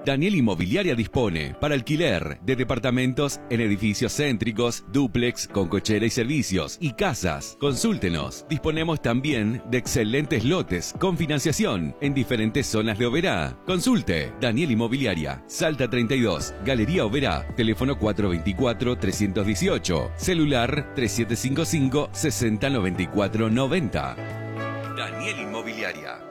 Daniel Inmobiliaria dispone para alquiler de departamentos en edificios céntricos, dúplex con cochera y servicios y casas. Consúltenos. Disponemos también de excelentes lotes con financiación en diferentes zonas de Oberá. Consulte Daniel Inmobiliaria, Salta 32, Galería Oberá, teléfono 424-318, celular 3755-609490. Daniel Inmobiliaria.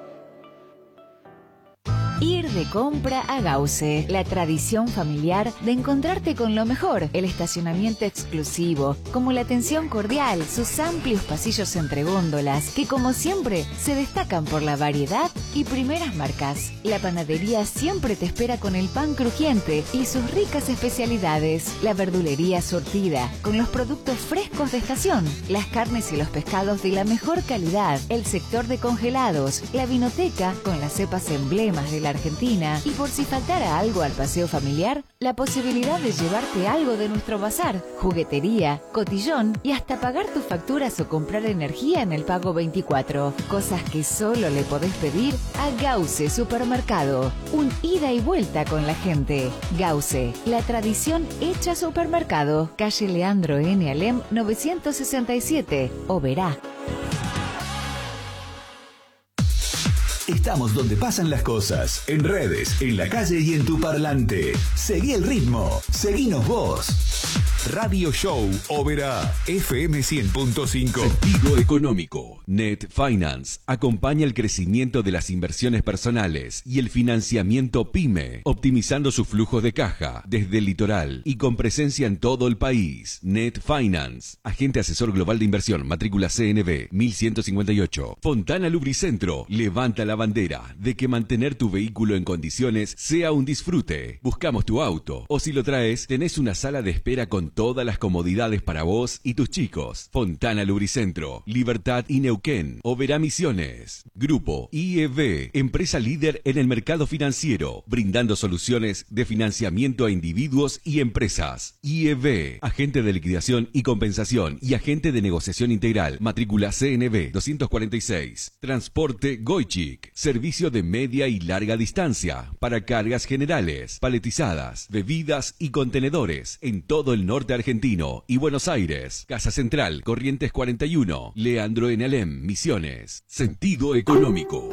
Ir de compra a Gause, la tradición familiar de encontrarte con lo mejor, el estacionamiento exclusivo, como la atención cordial, sus amplios pasillos entre góndolas, que como siempre se destacan por la variedad y primeras marcas. La panadería siempre te espera con el pan crujiente y sus ricas especialidades, la verdulería surtida, con los productos frescos de estación, las carnes y los pescados de la mejor calidad, el sector de congelados, la vinoteca con las cepas emblemas de la Argentina y por si faltara algo al paseo familiar, la posibilidad de llevarte algo de nuestro bazar, juguetería, cotillón y hasta pagar tus facturas o comprar energía en el pago 24. Cosas que solo le podés pedir a Gause Supermercado. Un ida y vuelta con la gente. Gause, la tradición hecha supermercado. Calle Leandro N. Alem 967, Oberá. Estamos donde pasan las cosas, en redes, en la calle y en tu parlante. Seguí el ritmo, seguinos vos. Radio Show Oberá, FM 100.5. Sentido económico. Net Finance acompaña el crecimiento de las inversiones personales y el financiamiento PYME, optimizando su flujo de caja desde el litoral y con presencia en todo el país. Net Finance, agente asesor global de inversión, matrícula CNB 1158. Fontana Lubricentro levanta la bandera de que mantener tu vehículo en condiciones sea un disfrute. Buscamos tu auto o si lo traes, tenés una sala de espera con todas las comodidades para vos y tus chicos. Fontana Lubricentro, Libertad y Neuquén, Oberá Misiones. Grupo IEB, empresa líder en el mercado financiero, brindando soluciones de financiamiento a individuos y empresas. IEB, agente de liquidación y compensación y agente de negociación integral, matrícula CNB 246. Transporte Goichik, servicio de media y larga distancia para cargas generales, paletizadas, bebidas y contenedores en todo el norte argentino y Buenos Aires. Casa Central, Corrientes 41, Leandro N. Alem, Misiones. Sentido económico.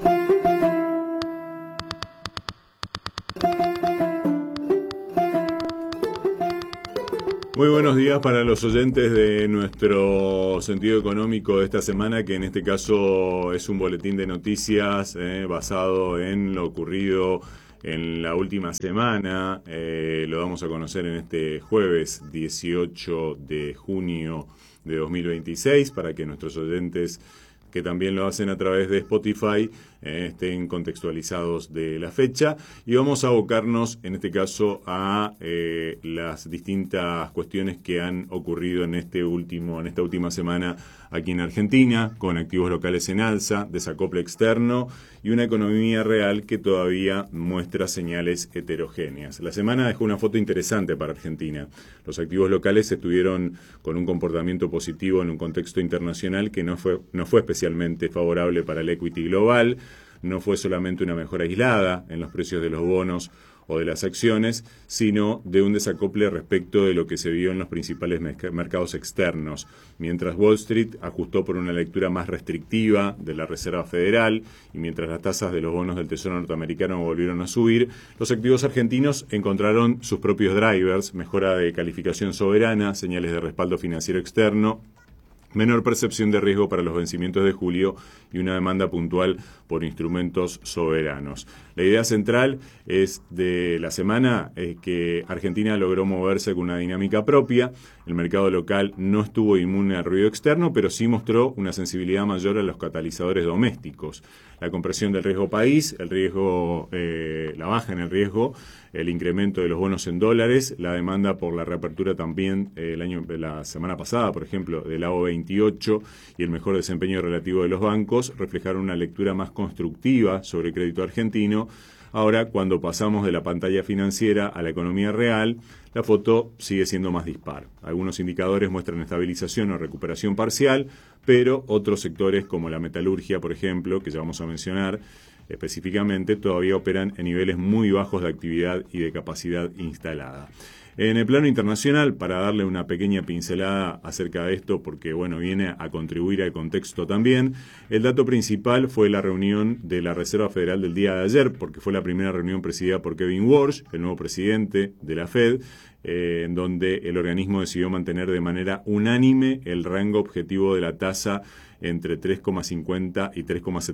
Muy buenos días para los oyentes de nuestro sentido económico de esta semana, que en este caso es un boletín de noticias basado en lo ocurrido en la última semana. Lo vamos a conocer en este jueves 18 de junio de 2026 para que nuestros oyentes, que también lo hacen a través de Spotify, estén contextualizados de la fecha. Y vamos a abocarnos, en este caso, a las distintas cuestiones que han ocurrido en esta última semana aquí en Argentina, con activos locales en alza, desacople externo y una economía real que todavía muestra señales heterogéneas. La semana dejó una foto interesante para Argentina. Los activos locales estuvieron con un comportamiento positivo en un contexto internacional que no fue especialmente favorable para el equity global. No fue solamente una mejora aislada en los precios de los bonos o de las acciones, sino de un desacople respecto de lo que se vio en los principales mercados externos. Mientras Wall Street ajustó por una lectura más restrictiva de la Reserva Federal y mientras las tasas de los bonos del Tesoro norteamericano volvieron a subir, los activos argentinos encontraron sus propios drivers: mejora de calificación soberana, señales de respaldo financiero externo, menor percepción de riesgo para los vencimientos de julio y una demanda puntual por instrumentos soberanos. La idea central de la semana es que Argentina logró moverse con una dinámica propia. El mercado local no estuvo inmune al ruido externo, pero sí mostró una sensibilidad mayor a los catalizadores domésticos. La compresión del riesgo país, la baja en el riesgo, el incremento de los bonos en dólares, la demanda por la reapertura también la semana pasada, por ejemplo, del AO 28 y el mejor desempeño relativo de los bancos reflejaron una lectura más constructiva sobre el crédito argentino. Ahora, cuando pasamos de la pantalla financiera a la economía real, la foto sigue siendo más dispar. Algunos indicadores muestran estabilización o recuperación parcial, pero otros sectores como la metalurgia, por ejemplo, que ya vamos a mencionar, específicamente, todavía operan en niveles muy bajos de actividad y de capacidad instalada. En el plano internacional, para darle una pequeña pincelada acerca de esto, porque bueno, viene a contribuir al contexto también, el dato principal fue la reunión de la Reserva Federal del día de ayer, porque fue la primera reunión presidida por Kevin Warsh, el nuevo presidente de la Fed, en donde el organismo decidió mantener de manera unánime el rango objetivo de la tasa entre 3,50 y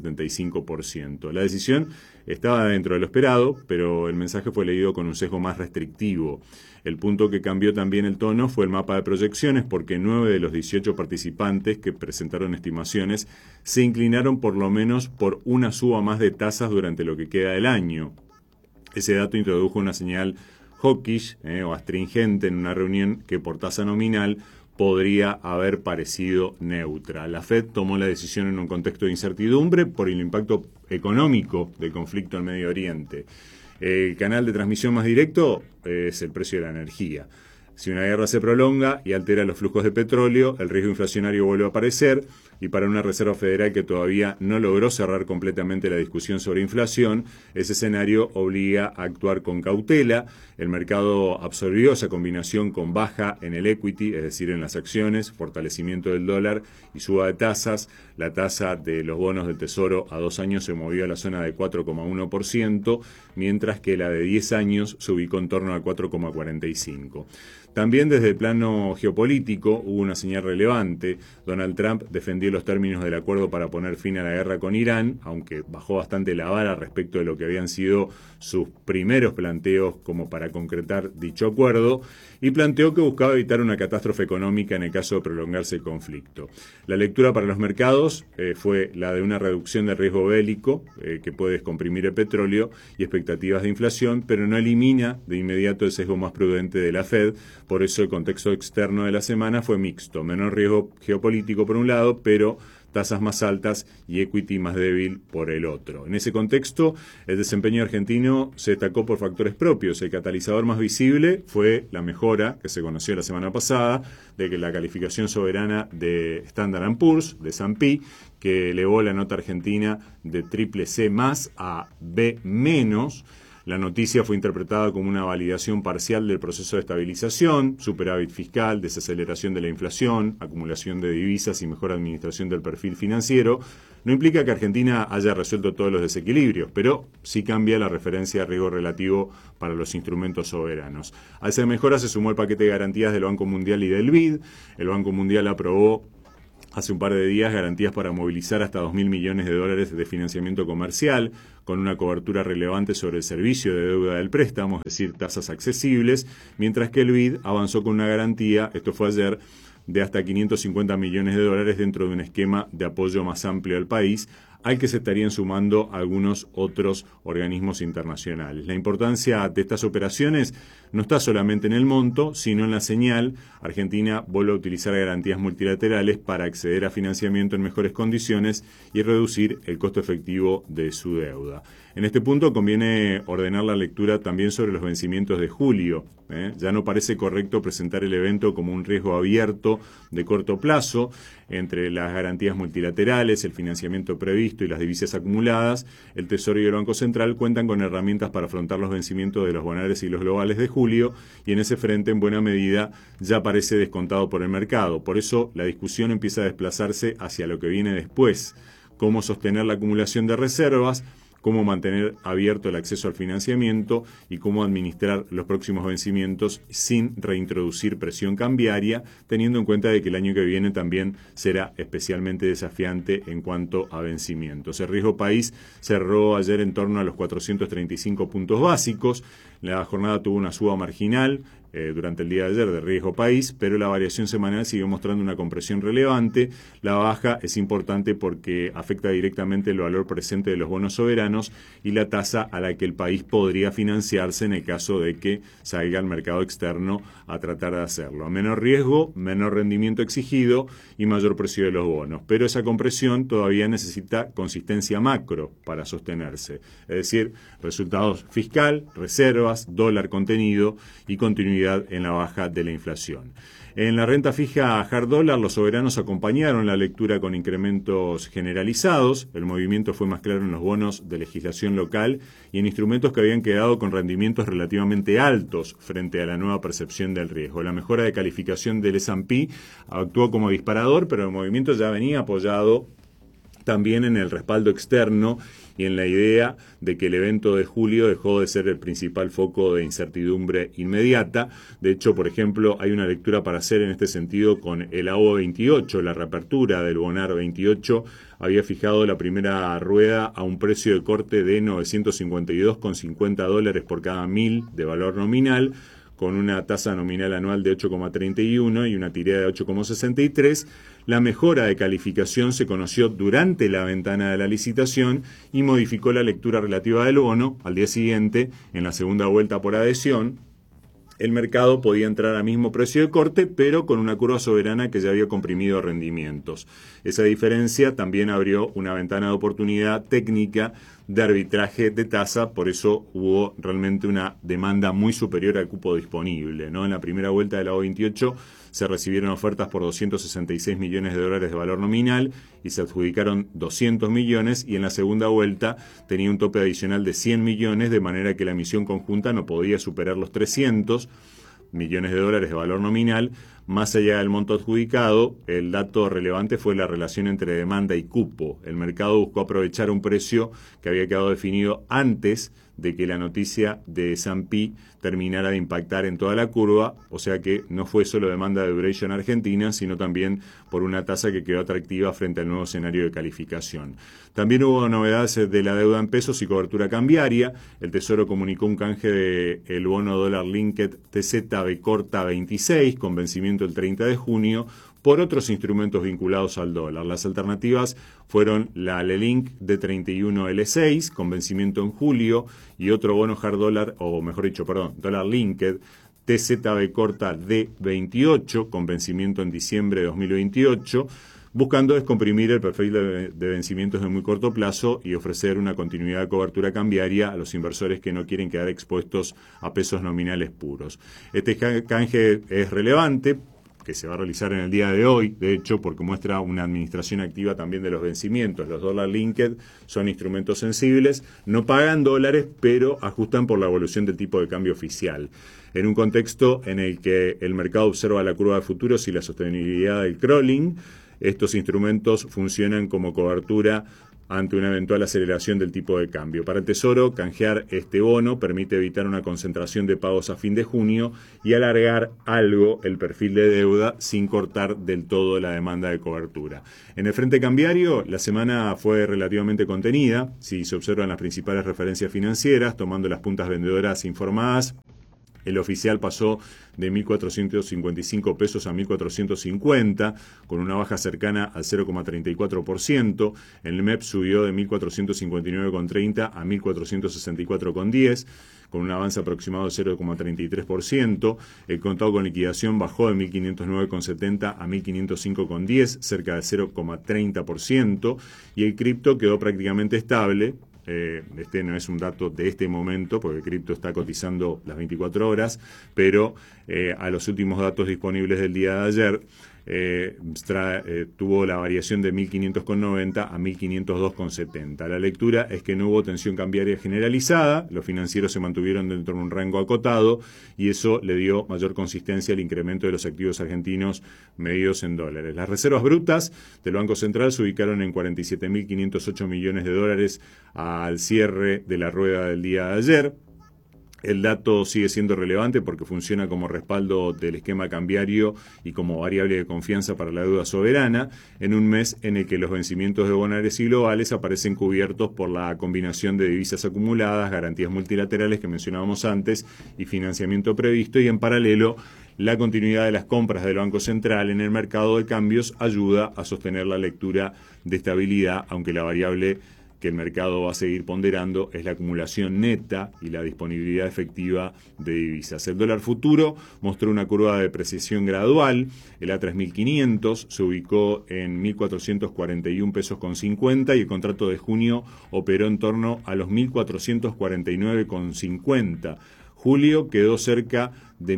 3,75%. La decisión estaba dentro de lo esperado, pero el mensaje fue leído con un sesgo más restrictivo. El punto que cambió también el tono fue el mapa de proyecciones, porque 9 de los 18 participantes que presentaron estimaciones se inclinaron por lo menos por una suba más de tasas durante lo que queda del año. Ese dato introdujo una señal hawkish o astringente en una reunión que por tasa nominal podría haber parecido neutra. La Fed tomó la decisión en un contexto de incertidumbre por el impacto económico del conflicto en Medio Oriente. El canal de transmisión más directo es el precio de la energía. Si una guerra se prolonga y altera los flujos de petróleo, el riesgo inflacionario vuelve a aparecer, y para una Reserva Federal que todavía no logró cerrar completamente la discusión sobre inflación, ese escenario obliga a actuar con cautela. El mercado absorbió esa combinación con baja en el equity, es decir, en las acciones, fortalecimiento del dólar y suba de tasas. La tasa de los bonos del Tesoro a 2 años se movió a la zona de 4,1%, mientras que la de 10 años se ubicó en torno a 4,45%. También desde el plano geopolítico hubo una señal relevante. Donald Trump defendió los términos del acuerdo para poner fin a la guerra con Irán, aunque bajó bastante la vara respecto de lo que habían sido sus primeros planteos como para concretar dicho acuerdo, y planteó que buscaba evitar una catástrofe económica en el caso de prolongarse el conflicto. La lectura para los mercados fue la de una reducción del riesgo bélico que puede descomprimir el petróleo y expectativas de inflación, pero no elimina de inmediato el sesgo más prudente de la Fed. Por eso el contexto externo de la semana fue mixto. Menor riesgo geopolítico por un lado, pero tasas más altas y equity más débil por el otro. En ese contexto, el desempeño argentino se destacó por factores propios. El catalizador más visible fue la mejora que se conoció la semana pasada de que la calificación soberana de Standard & Poor's, de S&P, que elevó la nota argentina de CCC+ a B-. La noticia fue interpretada como una validación parcial del proceso de estabilización, superávit fiscal, desaceleración de la inflación, acumulación de divisas y mejor administración del perfil financiero. No implica que Argentina haya resuelto todos los desequilibrios, pero sí cambia la referencia de riesgo relativo para los instrumentos soberanos. A esa mejora se sumó el paquete de garantías del Banco Mundial y del BID. El Banco Mundial aprobó hace un par de días garantías para movilizar hasta $2.000 millones de financiamiento comercial, con una cobertura relevante sobre el servicio de deuda del préstamo, es decir, tasas accesibles, mientras que el BID avanzó con una garantía, esto fue ayer, de hasta $550 millones dentro de un esquema de apoyo más amplio al país, al que se estarían sumando algunos otros organismos internacionales. La importancia de estas operaciones no está solamente en el monto, sino en la señal. Argentina vuelve a utilizar garantías multilaterales para acceder a financiamiento en mejores condiciones y reducir el costo efectivo de su deuda. En este punto conviene ordenar la lectura también sobre los vencimientos de julio. Ya no parece correcto presentar el evento como un riesgo abierto de corto plazo. Entre las garantías multilaterales, el financiamiento previsto y las divisas acumuladas, el Tesoro y el Banco Central cuentan con herramientas para afrontar los vencimientos de los bonares y los globales de julio, y en ese frente, en buena medida, ya parece descontado por el mercado. Por eso, la discusión empieza a desplazarse hacia lo que viene después: cómo sostener la acumulación de reservas, cómo mantener abierto el acceso al financiamiento y cómo administrar los próximos vencimientos sin reintroducir presión cambiaria, teniendo en cuenta de que el año que viene también será especialmente desafiante en cuanto a vencimientos. El riesgo país cerró ayer en torno a los 435 puntos básicos. La jornada tuvo una suba marginal durante el día de ayer de riesgo país, pero la variación semanal siguió mostrando una compresión relevante. La baja es importante porque afecta directamente el valor presente de los bonos soberanos y la tasa a la que el país podría financiarse en el caso de que salga al mercado externo a tratar de hacerlo. A menor riesgo, menor rendimiento exigido y mayor precio de los bonos. Pero esa compresión todavía necesita consistencia macro para sostenerse, es decir, resultados fiscal, reservas, dólar contenido y continuidad continuidad en la baja de la inflación. En la renta fija hard dólar, los soberanos acompañaron la lectura con incrementos generalizados. El movimiento fue más claro en los bonos de legislación local y en instrumentos que habían quedado con rendimientos relativamente altos frente a la nueva percepción del riesgo. La mejora de calificación del S&P actuó como disparador, pero el movimiento ya venía apoyado también en el respaldo externo y en la idea de que el evento de julio dejó de ser el principal foco de incertidumbre inmediata. De hecho, por ejemplo, hay una lectura para hacer en este sentido con el AO 28, la reapertura del Bonar 28 había fijado la primera rueda a un precio de corte de $952,50 por cada 1.000 de valor nominal, con una tasa nominal anual de 8,31 y una tirada de 8,63. La mejora de calificación se conoció durante la ventana de la licitación y modificó la lectura relativa del bono. Al día siguiente, en la segunda vuelta por adhesión, el mercado podía entrar al mismo precio de corte, pero con una curva soberana que ya había comprimido rendimientos. Esa diferencia también abrió una ventana de oportunidad técnica de arbitraje de tasa, por eso hubo realmente una demanda muy superior al cupo disponible, ¿no? En la primera vuelta de la O28 se recibieron ofertas por $266 millones de valor nominal y se adjudicaron 200 millones, y en la segunda vuelta tenía un tope adicional de 100 millones, de manera que la emisión conjunta no podía superar los 300 millones de valor nominal. Más allá del monto adjudicado, el dato relevante fue la relación entre demanda y cupo. El mercado buscó aprovechar un precio que había quedado definido antes de que la noticia de S&P terminara de impactar en toda la curva, o sea que no fue solo demanda de duration argentina, sino también por una tasa que quedó atractiva frente al nuevo escenario de calificación. También hubo novedades de la deuda en pesos y cobertura cambiaria. El Tesoro comunicó un canje del bono dólar linked TZB corta 26 con vencimiento el 30 de junio por otros instrumentos vinculados al dólar. Las alternativas fueron la LELINK D31L6 con vencimiento en julio y otro bono hard dólar, o mejor dicho, dólar linked TZB corta D28 con vencimiento en diciembre de 2028, buscando descomprimir el perfil de vencimientos de muy corto plazo y ofrecer una continuidad de cobertura cambiaria a los inversores que no quieren quedar expuestos a pesos nominales puros. Este canje es relevante, que se va a realizar en el día de hoy, de hecho, porque muestra una administración activa también de los vencimientos. Los dólar linked son instrumentos sensibles, no pagan dólares, pero ajustan por la evolución del tipo de cambio oficial. En un contexto en el que el mercado observa la curva de futuros y la sostenibilidad del crawling, estos instrumentos funcionan como cobertura ante una eventual aceleración del tipo de cambio. Para el Tesoro, canjear este bono permite evitar una concentración de pagos a fin de junio y alargar algo el perfil de deuda sin cortar del todo la demanda de cobertura. En el frente cambiario, la semana fue relativamente contenida, si se observan las principales referencias financieras, tomando las puntas vendedoras informadas. El oficial pasó de 1.455 pesos a 1.450, con una baja cercana al 0,34%. El MEP subió de 1.459,30 a 1.464,10, con un avance aproximado de 0,33%. El contado con liquidación bajó de 1.509,70 a 1.505,10, cerca del 0,30%. Y el cripto quedó prácticamente estable. Este no es un dato de este momento, porque el cripto está cotizando las 24 horas, pero a los últimos datos disponibles del día de ayer tuvo la variación de 1.500,90 a 1.502,70. La lectura es que no hubo tensión cambiaria generalizada, los financieros se mantuvieron dentro de un rango acotado y eso le dio mayor consistencia al incremento de los activos argentinos medidos en dólares. Las reservas brutas del Banco Central se ubicaron en 47.508 millones de dólares al cierre de la rueda del día de ayer. El dato sigue siendo relevante porque funciona como respaldo del esquema cambiario y como variable de confianza para la deuda soberana, en un mes en el que los vencimientos de bonares y globales aparecen cubiertos por la combinación de divisas acumuladas, garantías multilaterales que mencionábamos antes y financiamiento previsto, y en paralelo la continuidad de las compras del Banco Central en el mercado de cambios ayuda a sostener la lectura de estabilidad, aunque la variable que el mercado va a seguir ponderando es la acumulación neta y la disponibilidad efectiva de divisas. El dólar futuro mostró una curva de depreciación gradual. El A3500 se ubicó en 1.441 pesos con 50 y el contrato de junio operó en torno a los 1.449,50. Julio quedó cerca de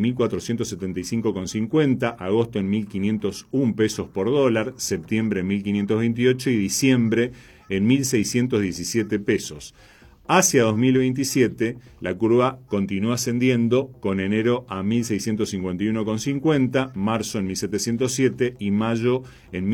1.475,50, agosto en 1.501 pesos por dólar, septiembre en 1.528 y diciembre en 1.617 pesos. Hacia 2027, la curva continúa ascendiendo, con enero a 1.651,50, marzo en 1.707 y mayo en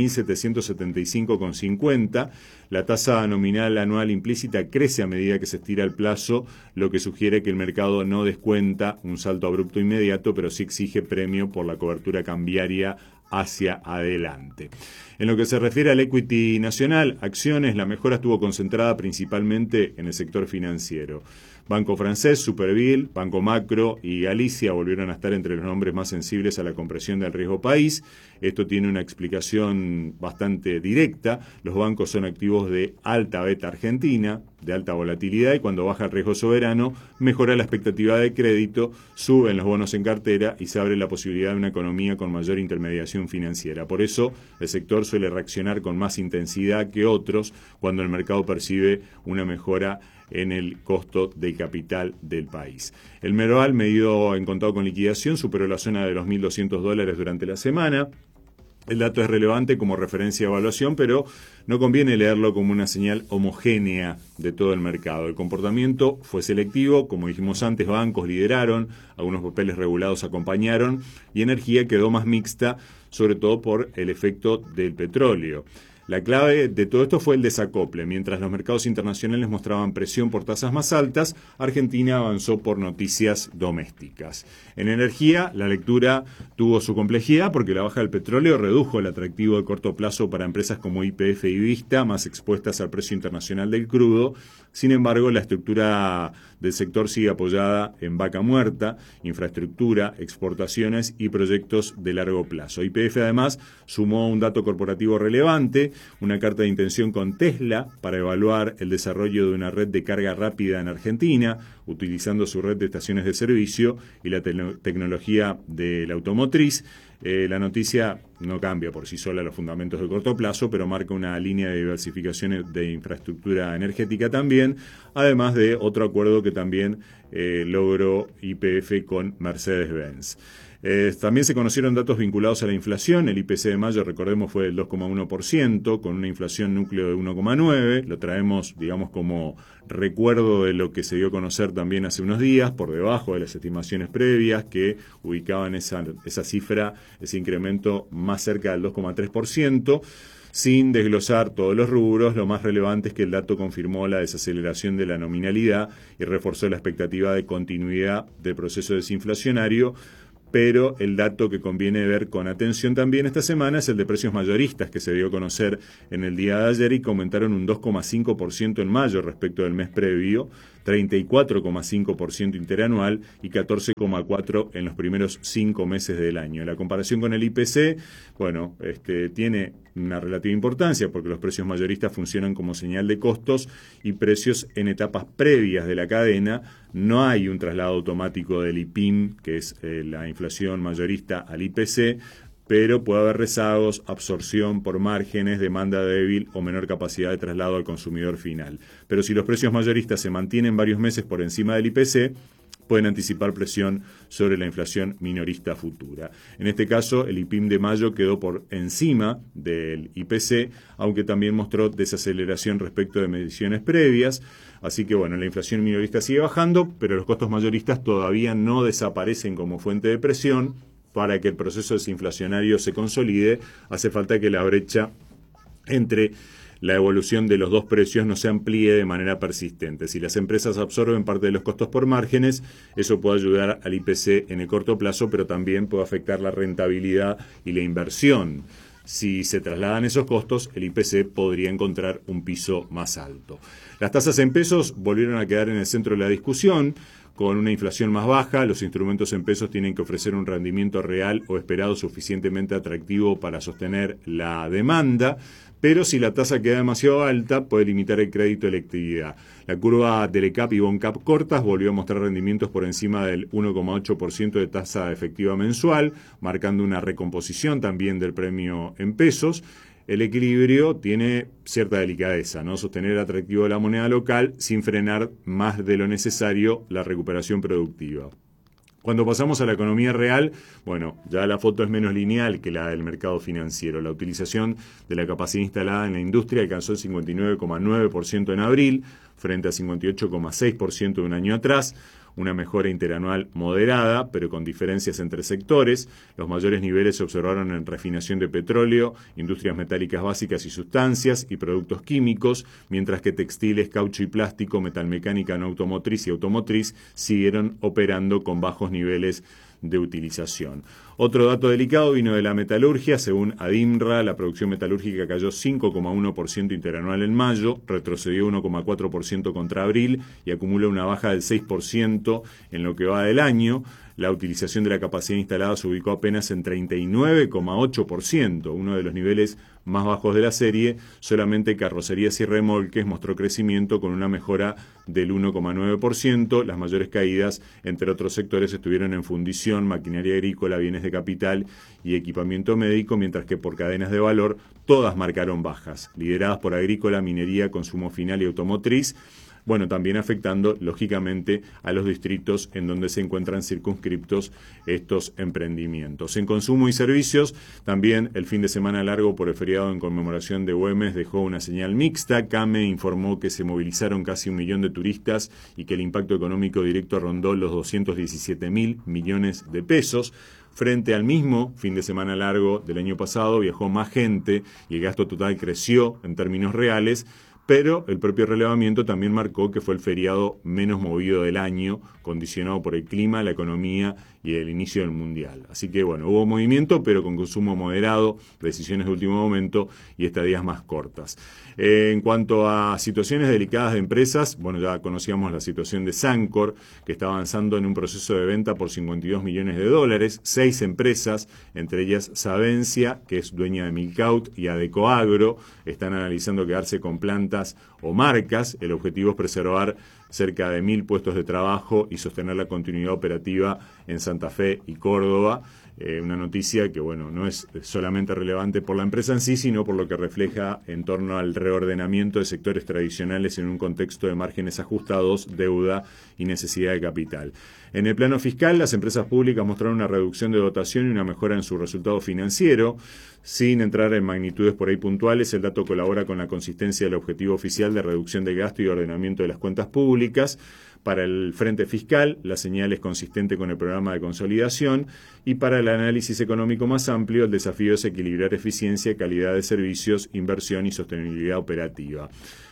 1.775,50. La tasa nominal anual implícita crece a medida que se estira el plazo, lo que sugiere que el mercado no descuenta un salto abrupto inmediato, pero sí exige premio por la cobertura cambiaria hacia adelante. En lo que se refiere al equity nacional, acciones, la mejora estuvo concentrada principalmente en el sector financiero. Banco Francés, Superville, Banco Macro y Galicia volvieron a estar entre los nombres más sensibles a la compresión del riesgo país. Esto tiene una explicación bastante directa. Los bancos son activos de alta beta argentina, de alta volatilidad, y cuando baja el riesgo soberano, mejora la expectativa de crédito, suben los bonos en cartera y se abre la posibilidad de una economía con mayor intermediación financiera. Por eso, el sector suele reaccionar con más intensidad que otros cuando el mercado percibe una mejora en el costo del capital del país. El Merval, medido en contado con liquidación, superó la zona de los $1.200 durante la semana. El dato es relevante como referencia de evaluación, pero no conviene leerlo como una señal homogénea de todo el mercado. El comportamiento fue selectivo, como dijimos antes, bancos lideraron, algunos papeles regulados acompañaron y energía quedó más mixta, sobre todo por el efecto del petróleo. La clave de todo esto fue el desacople. Mientras los mercados internacionales mostraban presión por tasas más altas, Argentina avanzó por noticias domésticas. En energía, la lectura tuvo su complejidad porque la baja del petróleo redujo el atractivo de corto plazo para empresas como YPF y Vista, más expuestas al precio internacional del crudo. Sin embargo, la estructura del sector sigue apoyada en vaca muerta, infraestructura, exportaciones y proyectos de largo plazo. YPF además sumó un dato corporativo relevante, una carta de intención con Tesla para evaluar el desarrollo de una red de carga rápida en Argentina, utilizando su red de estaciones de servicio y la tecnología de la automotriz. La noticia no cambia por sí sola los fundamentos de corto plazo, pero marca una línea de diversificación de infraestructura energética también, además de otro acuerdo que también logró YPF con Mercedes-Benz. También se conocieron datos vinculados a la inflación. El IPC de mayo, recordemos, fue del 2,1%, con una inflación núcleo de 1,9%. Lo traemos, digamos, como recuerdo de lo que se dio a conocer también hace unos días, por debajo de las estimaciones previas, que ubicaban esa cifra, ese incremento más cerca del 2,3%. Sin desglosar todos los rubros, lo más relevante es que el dato confirmó la desaceleración de la nominalidad y reforzó la expectativa de continuidad del proceso desinflacionario. Pero el dato que conviene ver con atención también esta semana es el de precios mayoristas, que se dio a conocer en el día de ayer y que aumentaron un 2,5% en mayo respecto del mes previo, 34,5% interanual y 14,4% en los primeros 5 meses del año. La comparación con el IPC, bueno, tiene una relativa importancia porque los precios mayoristas funcionan como señal de costos y precios en etapas previas de la cadena. No hay un traslado automático del IPIM, que es la inflación mayorista, al IPC, pero puede haber rezagos, absorción por márgenes, demanda débil o menor capacidad de traslado al consumidor final. Pero si los precios mayoristas se mantienen varios meses por encima del IPC, pueden anticipar presión sobre la inflación minorista futura. En este caso, el IPIM de mayo quedó por encima del IPC, aunque también mostró desaceleración respecto de mediciones previas. Así que, bueno, la inflación minorista sigue bajando, pero los costos mayoristas todavía no desaparecen como fuente de presión. Para que el proceso desinflacionario se consolide, hace falta que la brecha entre la evolución de los dos precios no se amplíe de manera persistente. Si las empresas absorben parte de los costos por márgenes, eso puede ayudar al IPC en el corto plazo, pero también puede afectar la rentabilidad y la inversión. Si se trasladan esos costos, el IPC podría encontrar un piso más alto. Las tasas en pesos volvieron a quedar en el centro de la discusión. Con una inflación más baja, los instrumentos en pesos tienen que ofrecer un rendimiento real o esperado suficientemente atractivo para sostener la demanda, pero si la tasa queda demasiado alta, puede limitar el crédito y la actividad. La curva del ECAP y BONCAP cortas volvió a mostrar rendimientos por encima del 1,8% de tasa efectiva mensual, marcando una recomposición también del premio en pesos. el equilibrio tiene cierta delicadeza, ¿no? Sostener el atractivo de la moneda local sin frenar más de lo necesario la recuperación productiva. Cuando pasamos a la economía real, bueno, ya la foto es menos lineal que la del mercado financiero. La utilización de la capacidad instalada en la industria alcanzó el 59,9% en abril, frente a 58,6% de un año atrás. Una mejora interanual moderada, pero con diferencias entre sectores. Los mayores niveles se observaron en refinación de petróleo, industrias metálicas básicas y sustancias y productos químicos, mientras que textiles, caucho y plástico, metalmecánica no automotriz y automotriz siguieron operando con bajos niveles de utilización. Otro dato delicado vino de la metalurgia. Según ADIMRA, la producción metalúrgica cayó 5,1% interanual en mayo, retrocedió 1,4% contra abril y acumula una baja del 6% en lo que va del año. La utilización de la capacidad instalada se ubicó apenas en 39,8%, uno de los niveles más bajos de la serie. Solamente carrocerías y remolques mostró crecimiento con una mejora del 1,9%. Las mayores caídas, entre otros sectores, estuvieron en fundición, maquinaria agrícola, bienes de capital y equipamiento médico, mientras que por cadenas de valor todas marcaron bajas, lideradas por agrícola, minería, consumo final y automotriz. Bueno, también afectando, lógicamente, a los distritos en donde se encuentran circunscriptos estos emprendimientos. En consumo y servicios, también el fin de semana largo por el feriado en conmemoración de Güemes dejó una señal mixta. CAME informó que se movilizaron casi 1 millón de turistas y que el impacto económico directo rondó los 217.000 millones de pesos. Frente al mismo fin de semana largo del año pasado, viajó más gente y el gasto total creció en términos reales, pero el propio relevamiento también marcó que fue el feriado menos movido del año, condicionado por el clima, la economía y el inicio del Mundial. Así que bueno, hubo movimiento, pero con consumo moderado, decisiones de último momento y estadías más cortas. En cuanto a situaciones delicadas de empresas, bueno, ya conocíamos la situación de Sancor, que está avanzando en un proceso de venta por $52 millones. 6 empresas, entre ellas Savencia, que es dueña de Milcaut, y Adecoagro, están analizando quedarse con plantas o marcas. El objetivo es preservar cerca de 1.000 puestos de trabajo y sostener la continuidad operativa en Santa Fe y Córdoba. Una noticia que, bueno, no es solamente relevante por la empresa en sí, sino por lo que refleja en torno al reordenamiento de sectores tradicionales en un contexto de márgenes ajustados, deuda y necesidad de capital. En el plano fiscal, las empresas públicas mostraron una reducción de dotación y una mejora en su resultado financiero. Sin entrar en magnitudes por ahí puntuales, el dato colabora con la consistencia del objetivo oficial de reducción de gasto y ordenamiento de las cuentas públicas. Para el frente fiscal, la señal es consistente con el programa de consolidación, y para el análisis económico más amplio, el desafío es equilibrar eficiencia, calidad de servicios, inversión y sostenibilidad operativa.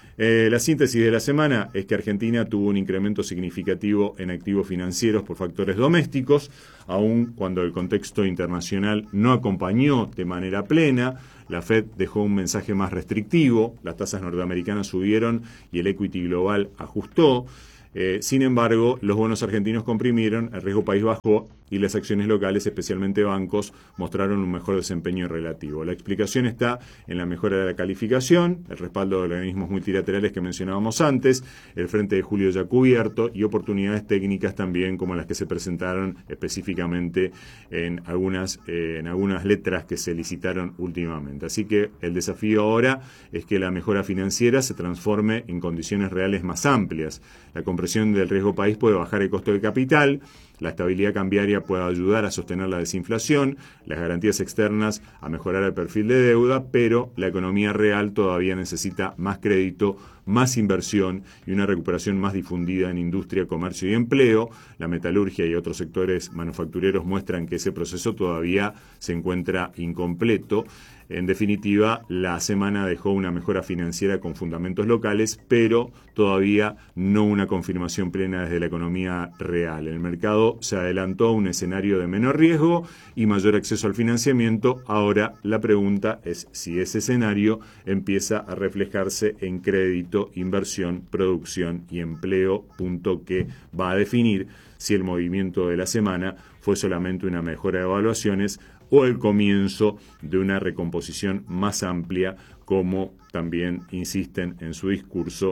La síntesis de la semana es que Argentina tuvo un incremento significativo en activos financieros por factores domésticos, aun cuando el contexto internacional no acompañó de manera plena. La Fed dejó un mensaje más restrictivo, las tasas norteamericanas subieron y el equity global ajustó. Sin embargo, los bonos argentinos comprimieron, el riesgo país bajó y las acciones locales, especialmente bancos, mostraron un mejor desempeño relativo. La explicación está en la mejora de la calificación, el respaldo de organismos multilaterales que mencionábamos antes, el frente de julio ya cubierto y oportunidades técnicas también, como las que se presentaron específicamente en algunas letras que se licitaron últimamente. Así que el desafío ahora es que la mejora financiera se transforme en condiciones reales más amplias. La compresión del riesgo país puede bajar el costo del capital, la estabilidad cambiaria puede ayudar a sostener la desinflación, las garantías externas a mejorar el perfil de deuda, pero la economía real todavía necesita más crédito, más inversión y una recuperación más difundida en industria, comercio y empleo. La metalurgia y otros sectores manufactureros muestran que ese proceso todavía se encuentra incompleto. En definitiva, la semana dejó una mejora financiera con fundamentos locales, pero todavía no una confirmación plena desde la economía real. El mercado se adelantó a un escenario de menor riesgo y mayor acceso al financiamiento. Ahora la pregunta es si ese escenario empieza a reflejarse en crédito, inversión, producción y empleo, punto que va a definir si el movimiento de la semana fue solamente una mejora de evaluaciones o el comienzo de una recomposición más amplia, como también insisten en su discurso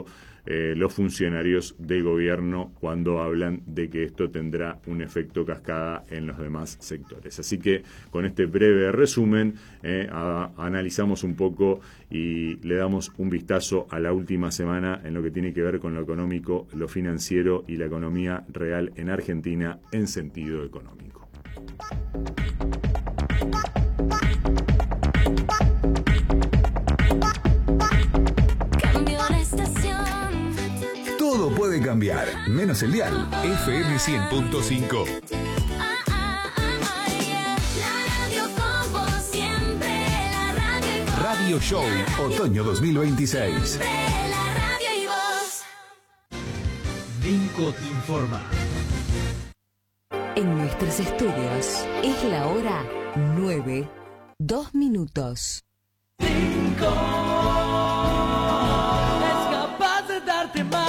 los funcionarios de gobierno cuando hablan de que esto tendrá un efecto cascada en los demás sectores. Así que con este breve resumen analizamos un poco y le damos un vistazo a la última semana en lo que tiene que ver con lo económico, lo financiero y la economía real en Argentina en sentido económico. Todo puede cambiar, menos el dial. FM 100.5. Radio Show, otoño 2026. Vinco te informa. En nuestros estudios es la hora 9, 2 minutos. Vinco es capaz de darte más.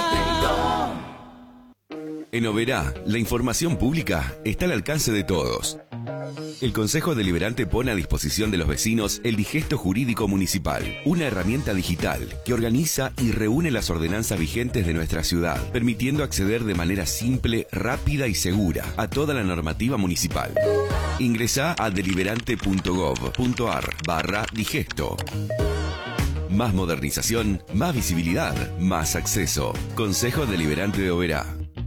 En Oberá, la información pública está al alcance de todos. El Consejo Deliberante pone a disposición de los vecinos el Digesto Jurídico Municipal, una herramienta digital que organiza y reúne las ordenanzas vigentes de nuestra ciudad, permitiendo acceder de manera simple, rápida y segura a toda la normativa municipal. Ingresá a deliberante.gov.ar/digesto. Más modernización, más visibilidad, más acceso. Consejo Deliberante de Oberá.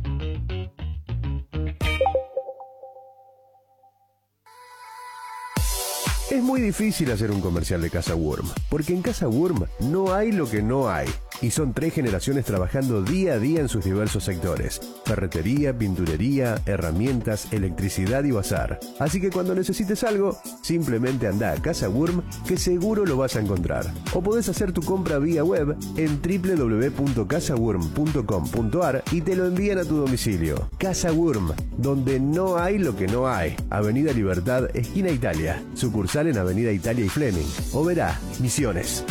Es muy difícil hacer un comercial de Casa Wurm, porque en Casa Wurm no hay lo que no hay. Y son 3 generaciones trabajando día a día en sus diversos sectores: ferretería, pinturería, herramientas, electricidad y bazar. Así que cuando necesites algo, simplemente anda a Casa Wurm, que seguro lo vas a encontrar. O podés hacer tu compra vía web en www.casawurm.com.ar y te lo envían a tu domicilio. Casa Wurm, donde no hay lo que no hay. Avenida Libertad, esquina Italia. Sucursal en Avenida Italia y Fleming. Oberá, Misiones.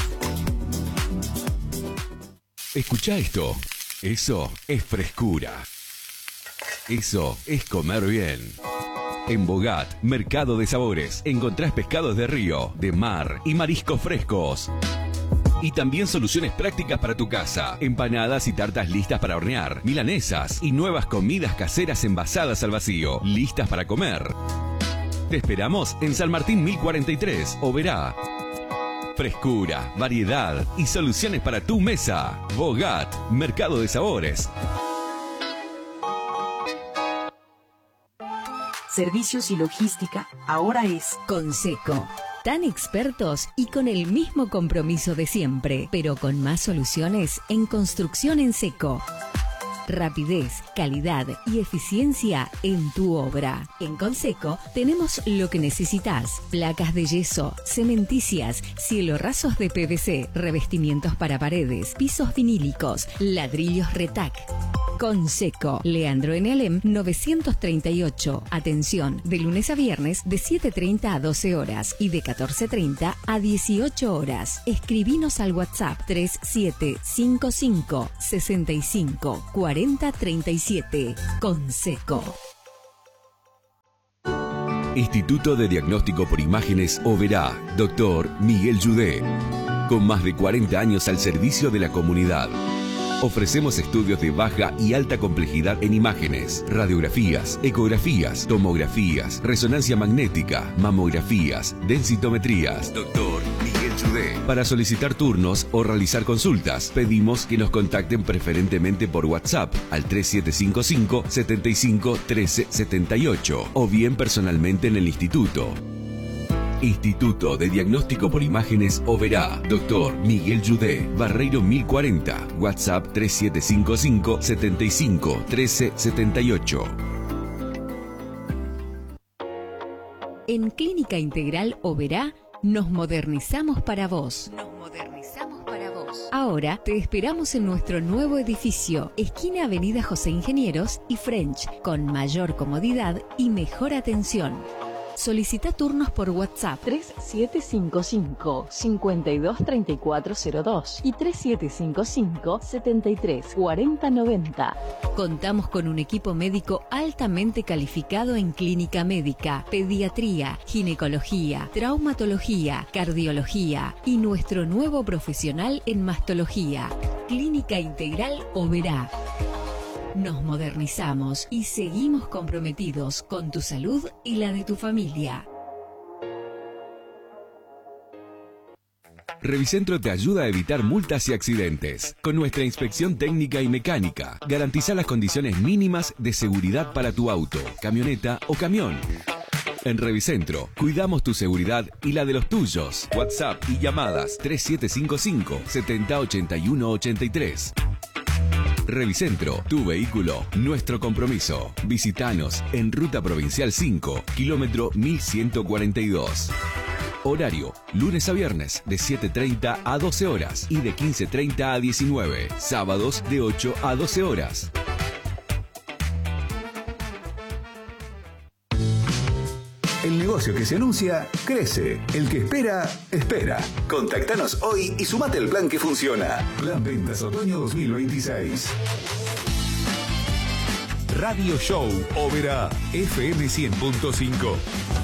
Escuchá esto. Eso es frescura. Eso es comer bien. En Bogat, Mercado de Sabores, encontrás pescados de río, de mar y mariscos frescos. Y también soluciones prácticas para tu casa. Empanadas y tartas listas para hornear, milanesas y nuevas comidas caseras envasadas al vacío, listas para comer. Te esperamos en San Martín 1043, Oberá. Frescura, variedad y soluciones para tu mesa. Bogat, Mercado de Sabores. Servicios y logística ahora es Conseco. Tan expertos y con el mismo compromiso de siempre, pero con más soluciones en construcción en seco. Rapidez, calidad y eficiencia en tu obra. En Conseco tenemos lo que necesitas: placas de yeso, cementicias, cielorrazos de PVC, revestimientos para paredes, pisos vinílicos, ladrillos Retac. Conseco, Leandro Enelem 938. Atención, de lunes a viernes de 7:30 a 12 horas y de 14:30 a 18 horas. Escribinos al WhatsApp 3755 65 40 37. Conseco. Instituto de Diagnóstico por Imágenes Oberá, Dr. Miguel Yudé. Con más de 40 años al servicio de la comunidad. Ofrecemos estudios de baja y alta complejidad en imágenes, radiografías, ecografías, tomografías, resonancia magnética, mamografías, densitometrías. Doctor Miguel Yudé. Para solicitar turnos o realizar consultas, pedimos que nos contacten preferentemente por WhatsApp al 3755 75 13 78 o bien personalmente en el instituto. Instituto de Diagnóstico por Imágenes Oberá, Dr. Miguel Yudé, Barreiro 1040, WhatsApp 3755 75 13 78. En Clínica Integral Oberá nos modernizamos para vos. Ahora te esperamos en nuestro nuevo edificio, esquina Avenida José Ingenieros y French, con mayor comodidad y mejor atención. Solicita turnos por WhatsApp 3755-523402 y 3755-734090. Contamos con un equipo médico altamente calificado en clínica médica, pediatría, ginecología, traumatología, cardiología y nuestro nuevo profesional en mastología. Clínica Integral Oberá. Nos modernizamos y seguimos comprometidos con tu salud y la de tu familia. Revicentro te ayuda a evitar multas y accidentes. Con nuestra inspección técnica y mecánica, garantiza las condiciones mínimas de seguridad para tu auto, camioneta o camión. En Revicentro, cuidamos tu seguridad y la de los tuyos. WhatsApp y llamadas 3755-708183. Revicentro, tu vehículo, nuestro compromiso. Visítanos en Ruta Provincial 5, kilómetro 1142. Horario, lunes a viernes de 7:30 a 12 horas y de 15:30 a 19. Sábados de 8 a 12 horas. El negocio que se anuncia, crece. El que espera, espera. Contactanos hoy y sumate al plan que funciona. Plan Ventas Otoño 2026. Radio Show Oberá FM 100.5.